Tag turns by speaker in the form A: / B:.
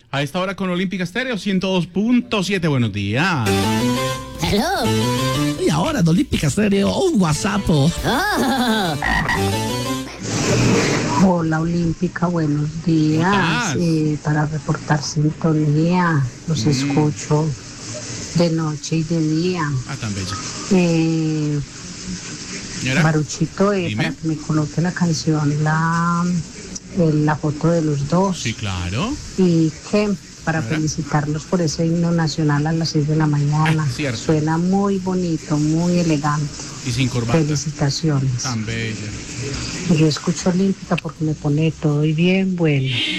A: A esta hora con Olímpica Estéreo 102.7. Buenos días.
B: Hello. Y ahora en Olímpica Estéreo, un WhatsApp.
C: Oh. Hola Olímpica, buenos días. Para reportar sintonía, los escucho de noche y de día.
A: Tan bella.
C: Maruchito, para que me coloque la canción, la foto de los dos.
A: Sí, claro.
C: Y que para felicitarlos por ese himno nacional a las 6 de la mañana.
A: Cierto.
C: Suena muy bonito, muy elegante.
A: Y sin corbata.
C: Felicitaciones.
A: Tan bella.
C: Yo escucho Olímpica porque me pone todo y bien bueno.